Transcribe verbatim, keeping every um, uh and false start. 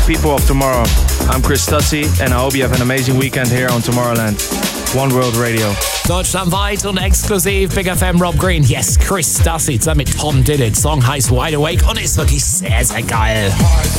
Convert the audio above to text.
people of tomorrow. I'm Chris Stutzi and I hope you have an amazing weekend here on Tomorrowland. One World Radio. Deutschlandweit und exklusiv Big F M Rob Green. Yes, Chris Stutzi zusammen mit Tom Dillard. Song heißt Wide Awake und ist wirklich sehr, sehr geil.